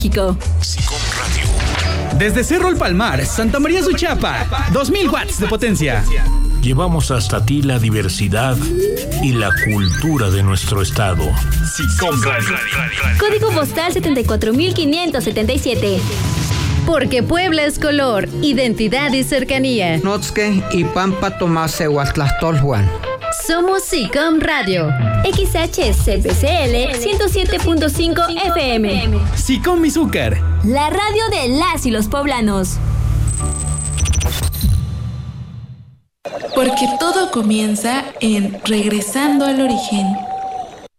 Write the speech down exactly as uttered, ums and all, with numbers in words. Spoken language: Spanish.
México. SICOM Radio. Desde Cerro El Palmar, Santa María Suchapa, dos mil watts de potencia. Llevamos hasta ti la diversidad y la cultura de nuestro estado. SICOM Radio. Código postal setenta y cuatro mil quinientos setenta y siete. Porque Puebla es color, identidad y cercanía. Notzque y Pampa Tomase Huatlastolhuan. Somos SICOM Radio. X H C P C L ciento siete punto cinco F M. SICOM Izúcar. La radio de las y los poblanos. Porque todo comienza en Regresando al Origen.